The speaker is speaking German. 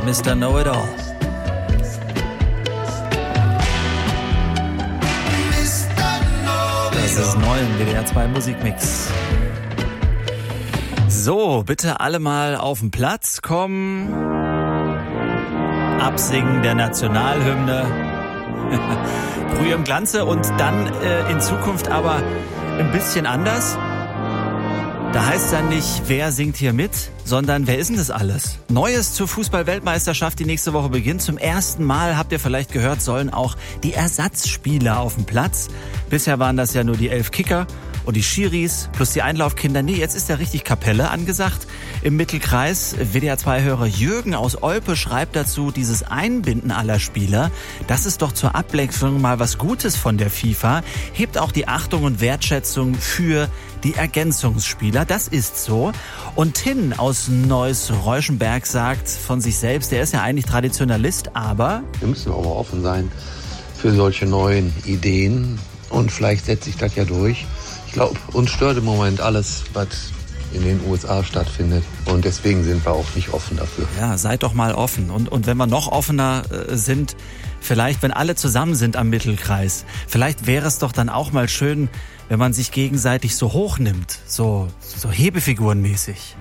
Mr. Know-It-All. Das ist neu im WDR 2 Musikmix. So, bitte alle mal auf den Platz kommen. Absingen der Nationalhymne. Brühe im Glanze und dann in Zukunft aber ein bisschen anders. Da heißt dann nicht, wer singt hier mit, sondern wer ist denn das alles? Neues zur Fußball-Weltmeisterschaft, die nächste Woche beginnt. Zum ersten Mal, habt ihr vielleicht gehört, sollen auch die Ersatzspieler auf dem Platz. Bisher waren das ja nur die 11 Kicker und die Schiris plus die Einlaufkinder. Nee, jetzt ist ja richtig Kapelle angesagt. Im Mittelkreis, WDR 2-Hörer Jürgen aus Olpe schreibt dazu, dieses Einbinden aller Spieler, das ist doch zur Abwechslung mal was Gutes von der FIFA, hebt auch die Achtung und Wertschätzung für die Ergänzungsspieler. Das ist so. Und Tin aus Neuss-Reuschenberg sagt von sich selbst, der ist ja eigentlich Traditionalist, aber wir müssen auch mal offen sein für solche neuen Ideen und vielleicht setzt sich das ja durch. Ich glaube, uns stört im Moment alles, was in den USA stattfindet. Und deswegen sind wir auch nicht offen dafür. Ja, seid doch mal offen. Und wenn wir noch offener sind, vielleicht, wenn alle zusammen sind am Mittelkreis, vielleicht wäre es doch dann auch mal schön, wenn man sich gegenseitig so hochnimmt, so Hebefigurenmäßig.